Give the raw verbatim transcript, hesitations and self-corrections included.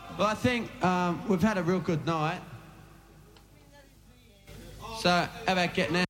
Well, I think um, we've had a real good night. So, how about getting out?